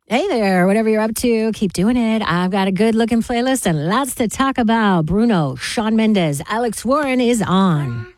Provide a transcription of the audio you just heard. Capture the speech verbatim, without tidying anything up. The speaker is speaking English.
Hey there, whatever you're up to, keep doing it. I've got a good looking playlist and lots to talk about. Bruno, Shawn Mendes, Alex Warren is on.